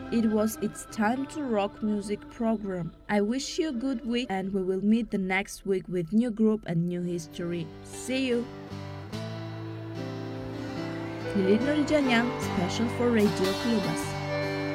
It was It's Time to Rock music program. I wish you a good week and we will meet the next week with new group and new history. See you! Lilith Norijanyang, special for Radio Clubas.